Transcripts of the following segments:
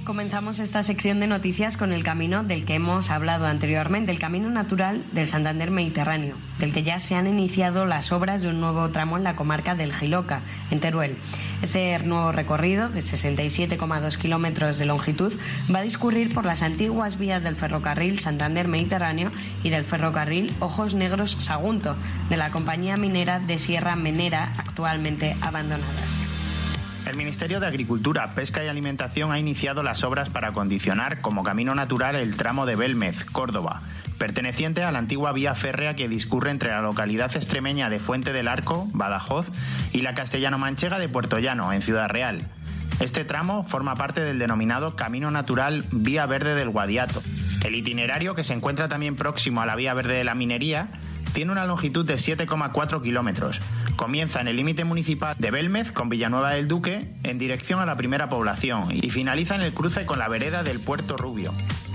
Comenzamos esta sección de noticias con el camino del que hemos hablado anteriormente, el camino natural del Santander Mediterráneo, del que ya se han iniciado las obras de un nuevo tramo en la comarca del Jiloca, en Teruel. Este nuevo recorrido, de 67,2 kilómetros de longitud, va a discurrir por las antiguas vías del ferrocarril Santander Mediterráneo y del ferrocarril Ojos Negros Sagunto, de la compañía minera de Sierra Menera, actualmente abandonadas. El Ministerio de Agricultura, Pesca y Alimentación ha iniciado las obras para acondicionar como camino natural el tramo de Belmez, Córdoba, perteneciente a la antigua vía férrea que discurre entre la localidad extremeña de Fuente del Arco, Badajoz, y la castellano-manchega de Puerto Llano, en Ciudad Real. Este tramo forma parte del denominado Camino Natural Vía Verde del Guadiato. El itinerario, que se encuentra también próximo a la Vía Verde de la Minería, tiene una longitud de 7,4 kilómetros. Comienza en el límite municipal de Belmez con Villanueva del Duque en dirección a la primera población y finaliza en el cruce con la vereda del Puerto Rubio.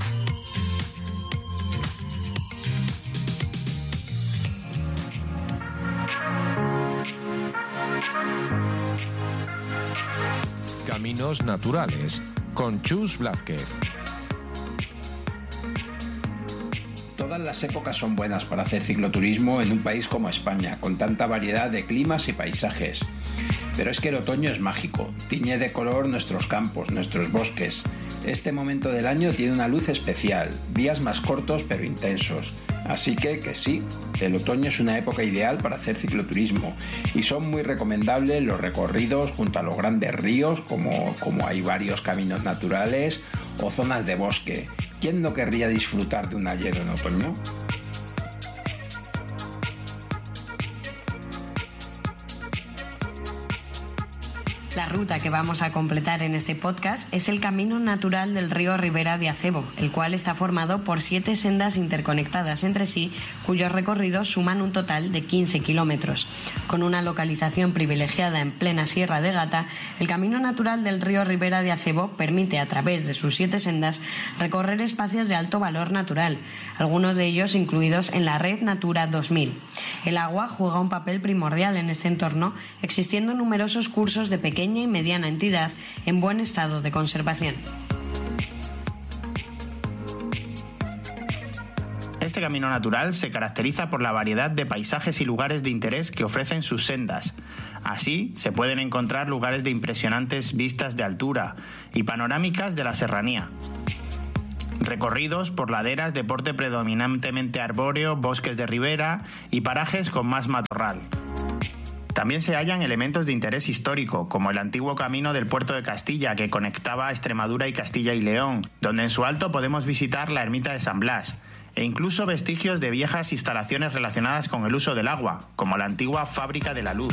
Caminos naturales con Chus Blázquez. Todas las épocas son buenas para hacer cicloturismo en un país como España, con tanta variedad de climas y paisajes. Pero es que el otoño es mágico, tiñe de color nuestros campos, nuestros bosques. Este momento del año tiene una luz especial, días más cortos pero intensos. Así que sí, el otoño es una época ideal para hacer cicloturismo y son muy recomendables los recorridos junto a los grandes ríos, como hay varios caminos naturales o zonas de bosque. ¿Quién no querría disfrutar de un ayer en otoño? La ruta que vamos a completar en este podcast es el camino natural del río Ribera de Acebo, el cual está formado por 7 sendas interconectadas entre sí, cuyos recorridos suman un total de 15 kilómetros. Con una localización privilegiada en plena Sierra de Gata, el camino natural del río Ribera de Acebo permite, a través de sus 7 sendas, recorrer espacios de alto valor natural, algunos de ellos incluidos en la Red Natura 2000. El agua juega un papel primordial en este entorno, existiendo numerosos cursos de pequeña y mediana entidad en buen estado de conservación. Este camino natural se caracteriza por la variedad de paisajes y lugares de interés que ofrecen sus sendas. Así, se pueden encontrar lugares de impresionantes vistas de altura y panorámicas de la serranía. Recorridos por laderas de porte predominantemente arbóreo, bosques de ribera y parajes con más matorral. También se hallan elementos de interés histórico, como el antiguo camino del puerto de Castilla que conectaba Extremadura y Castilla y León, donde en su alto podemos visitar la ermita de San Blas, e incluso vestigios de viejas instalaciones relacionadas con el uso del agua, como la antigua fábrica de la luz.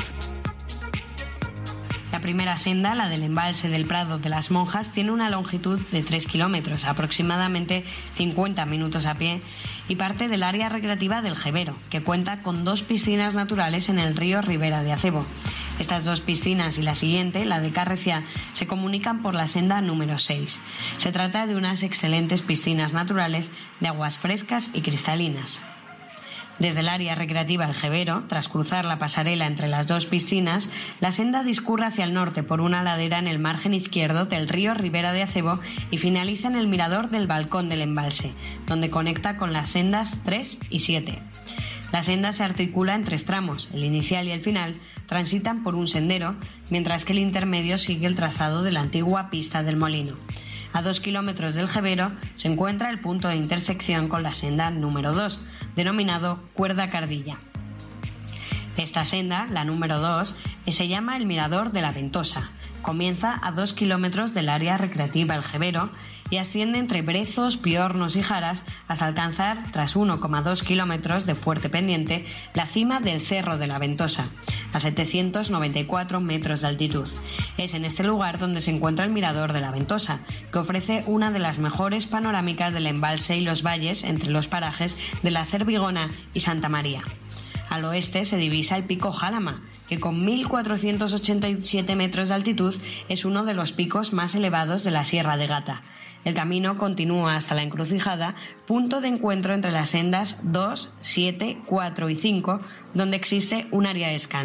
La primera senda, la del embalse del Prado de las Monjas, tiene una longitud de 3 kilómetros, aproximadamente 50 minutos a pie, y parte del área recreativa del Jebero, que cuenta con 2 piscinas naturales en el río Ribera de Acebo. Estas 2 piscinas y la siguiente, la de Carrecia, se comunican por la senda número 6. Se trata de unas excelentes piscinas naturales de aguas frescas y cristalinas. Desde el área recreativa El Jebero, tras cruzar la pasarela entre las 2 piscinas, la senda discurre hacia el norte por una ladera en el margen izquierdo del río Ribera de Acebo y finaliza en el mirador del balcón del embalse, donde conecta con las sendas 3 y 7. La senda se articula en 3 tramos, el inicial y el final transitan por un sendero, mientras que el intermedio sigue el trazado de la antigua pista del molino. A 2 kilómetros del Jebero se encuentra el punto de intersección con la senda número 2, denominado Cuerda Cardilla. Esta senda, la número 2, se llama el Mirador de la Ventosa. Comienza a 2 kilómetros del área recreativa El Jebero y asciende entre Brezos, Piornos y Jaras hasta alcanzar, tras 1,2 kilómetros de fuerte pendiente, la cima del Cerro de la Ventosa, a 794 metros de altitud. Es en este lugar donde se encuentra el Mirador de la Ventosa, que ofrece una de las mejores panorámicas del embalse y los valles entre los parajes de la Cervigona y Santa María. Al oeste se divisa el pico Jálama, que con 1.487 metros de altitud es uno de los picos más elevados de la Sierra de Gata. El camino continúa hasta la encrucijada, punto de encuentro entre las sendas 2, 7, 4 y 5, donde existe un área de descanso.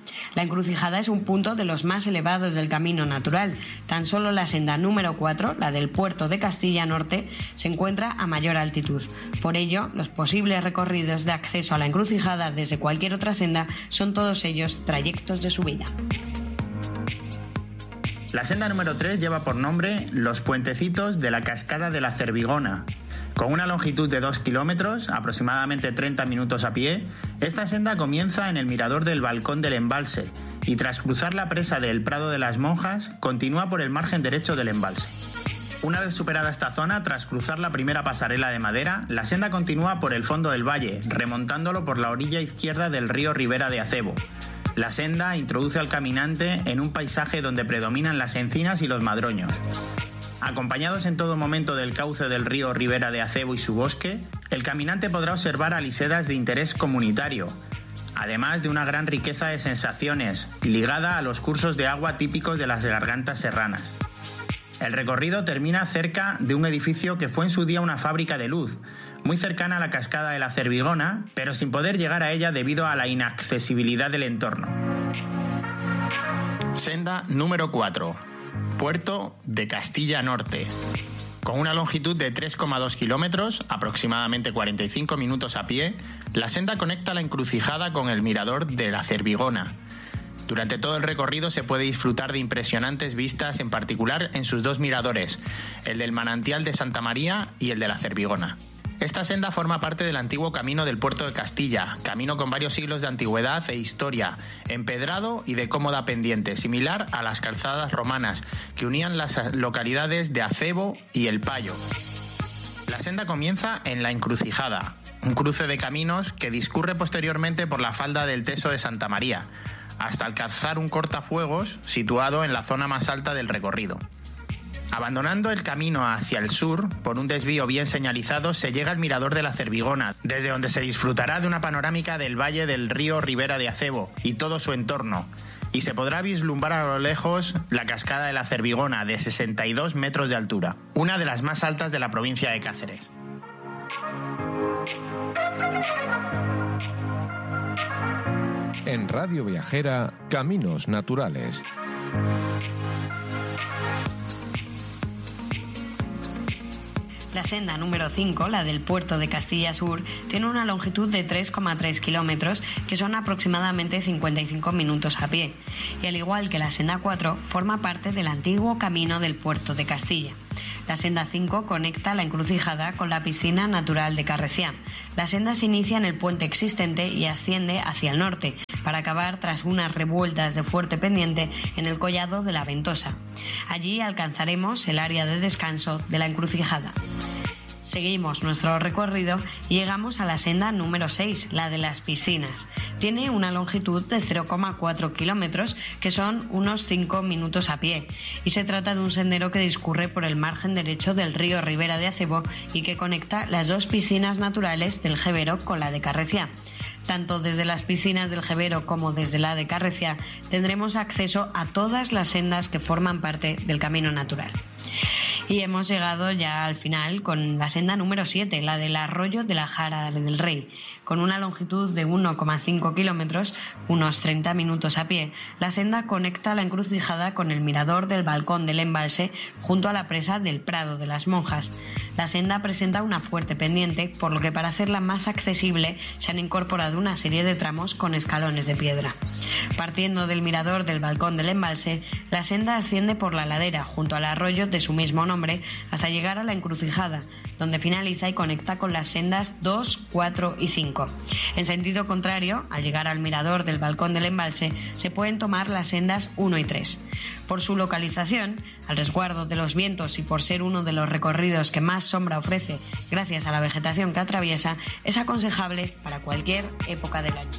La Encrucijada es un punto de los más elevados del camino natural. Tan solo la senda número 4, la del puerto de Castilla Norte, se encuentra a mayor altitud. Por ello, los posibles recorridos de acceso a la Encrucijada desde cualquier otra senda son todos ellos trayectos de subida. La senda número 3 lleva por nombre Los Puentecitos de la Cascada de la Cervigona. Con una longitud de 2 kilómetros, aproximadamente 30 minutos a pie, esta senda comienza en el mirador del Balcón del Embalse y tras cruzar la presa del Prado de las Monjas, continúa por el margen derecho del embalse. Una vez superada esta zona, tras cruzar la primera pasarela de madera, la senda continúa por el fondo del valle, remontándolo por la orilla izquierda del río Ribera de Acebo. La senda introduce al caminante en un paisaje donde predominan las encinas y los madroños. Acompañados en todo momento del cauce del río Ribera de Acebo y su bosque, el caminante podrá observar alisedas de interés comunitario, además de una gran riqueza de sensaciones, ligada a los cursos de agua típicos de las gargantas serranas. El recorrido termina cerca de un edificio que fue en su día una fábrica de luz, muy cercana a la cascada de la Cervigona, pero sin poder llegar a ella debido a la inaccesibilidad del entorno. Senda número 4. Puerto de Castilla Norte. Con una longitud de 3,2 kilómetros, aproximadamente 45 minutos a pie, la senda conecta la Encrucijada con el mirador de la Cervigona. Durante todo el recorrido se puede disfrutar de impresionantes vistas, en particular en sus dos miradores, el del Manantial de Santa María y el de la Cervigona. Esta senda forma parte del antiguo camino del Puerto de Castilla, camino con varios siglos de antigüedad e historia, empedrado y de cómoda pendiente, similar a las calzadas romanas que unían las localidades de Acebo y El Payo. La senda comienza en la Encrucijada, un cruce de caminos que discurre posteriormente por la falda del Teso de Santa María, hasta alcanzar un cortafuegos situado en la zona más alta del recorrido. Abandonando el camino hacia el sur, por un desvío bien señalizado, se llega al mirador de la Cervigona, desde donde se disfrutará de una panorámica del valle del río Ribera de Acebo y todo su entorno, y se podrá vislumbrar a lo lejos la cascada de la Cervigona, de 62 metros de altura, una de las más altas de la provincia de Cáceres. En Radio Viajera, Caminos Naturales. La senda número 5, la del puerto de Castilla Sur, tiene una longitud de 3,3 kilómetros, que son aproximadamente 55 minutos a pie, y al igual que la senda 4, forma parte del antiguo camino del puerto de Castilla. La senda 5 conecta la Encrucijada con la piscina natural de Carreciá. La senda se inicia en el puente existente y asciende hacia el norte, para acabar tras unas revueltas de fuerte pendiente en el collado de la Ventosa. Allí alcanzaremos el área de descanso de la Encrucijada. Seguimos nuestro recorrido y llegamos a la senda número 6, la de las piscinas. Tiene una longitud de 0,4 kilómetros, que son unos 5 minutos a pie, y se trata de un sendero que discurre por el margen derecho del río Ribera de Acebo y que conecta las dos piscinas naturales del Jevero con la de Carreciá. Tanto desde las piscinas del Jevero como desde la de Carreciá tendremos acceso a todas las sendas que forman parte del camino natural. Y hemos llegado ya al final con la senda número 7, la del Arroyo de la Jara del Rey. Con una longitud de 1,5 kilómetros, unos 30 minutos a pie, la senda conecta la Encrucijada con el mirador del Balcón del Embalse junto a la presa del Prado de las Monjas. La senda presenta una fuerte pendiente, por lo que para hacerla más accesible se han incorporado una serie de tramos con escalones de piedra. Partiendo del mirador del Balcón del Embalse, la senda asciende por la ladera junto al arroyo de su mismo nombre hasta llegar a la Encrucijada, donde finaliza y conecta con las sendas 2, 4 y 5. En sentido contrario, al llegar al mirador del Balcón del Embalse, se pueden tomar las sendas 1 y 3. Por su localización, al resguardo de los vientos y por ser uno de los recorridos que más sombra ofrece gracias a la vegetación que atraviesa, es aconsejable para cualquier época del año.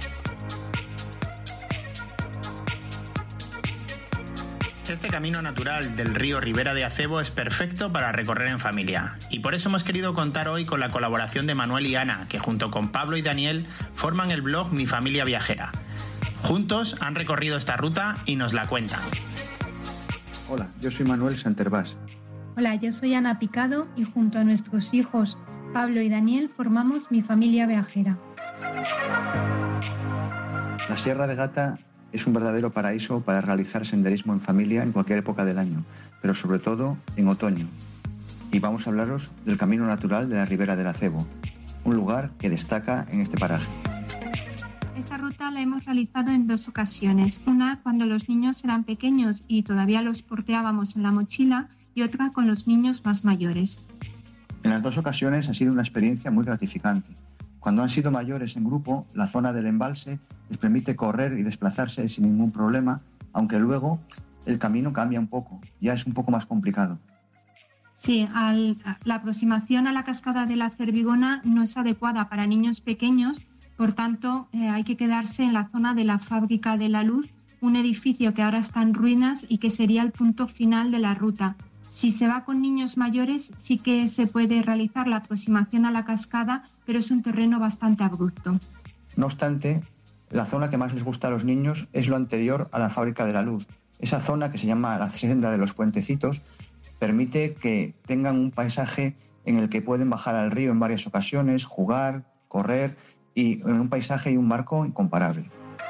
Este camino natural del río Ribera de Acebo es perfecto para recorrer en familia, y por eso hemos querido contar hoy con la colaboración de Manuel y Ana, que junto con Pablo y Daniel forman el blog Mi Familia Viajera. Juntos han recorrido esta ruta y nos la cuentan. Hola, yo soy Manuel Santervás. Hola, yo soy Ana Picado y junto a nuestros hijos Pablo y Daniel formamos Mi Familia Viajera. La Sierra de Gata es un verdadero paraíso para realizar senderismo en familia en cualquier época del año, pero sobre todo en otoño. Y vamos a hablaros del Camino Natural de la Ribera del Acebo, un lugar que destaca en este paraje. Esta ruta la hemos realizado en 2 ocasiones, una cuando los niños eran pequeños y todavía los porteábamos en la mochila, y otra con los niños más mayores. En las 2 ocasiones ha sido una experiencia muy gratificante. Cuando han sido mayores en grupo, la zona del embalse les permite correr y desplazarse sin ningún problema, aunque luego el camino cambia un poco, ya es un poco más complicado. Sí, la aproximación a la cascada de la Cervigona no es adecuada para niños pequeños, por tanto hay que quedarse en la zona de la Fábrica de la Luz, un edificio que ahora está en ruinas y que sería el punto final de la ruta. Si se va con niños mayores, sí que se puede realizar la aproximación a la cascada, pero es un terreno bastante abrupto. No obstante, la zona que más les gusta a los niños es lo anterior a la Fábrica de la Luz. Esa zona, que se llama la senda de los puentecitos, permite que tengan un paisaje en el que pueden bajar al río en varias ocasiones, jugar, correr, y en un paisaje y un marco incomparable.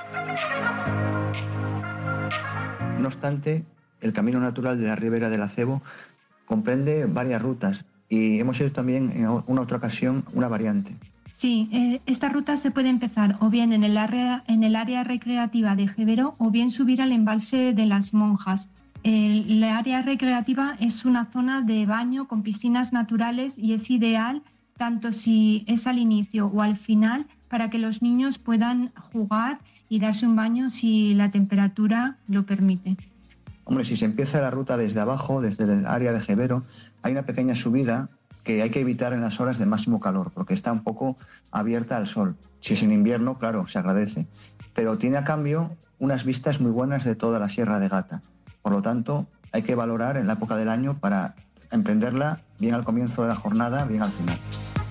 No obstante, el Camino Natural de la Ribera del Acebo comprende varias rutas y hemos hecho también en una otra ocasión una variante. Sí, esta ruta se puede empezar o bien en el área recreativa de Jevero o bien subir al embalse de las Monjas. La área recreativa es una zona de baño con piscinas naturales y es ideal tanto si es al inicio o al final para que los niños puedan jugar y darse un baño si la temperatura lo permite. Hombre, si se empieza la ruta desde abajo, desde el área de Jevero, hay una pequeña subida que hay que evitar en las horas de máximo calor, porque está un poco abierta al sol. Si es en invierno, claro, se agradece. Pero tiene a cambio unas vistas muy buenas de toda la Sierra de Gata. Por lo tanto, hay que valorar en la época del año para emprenderla bien al comienzo de la jornada, bien al final.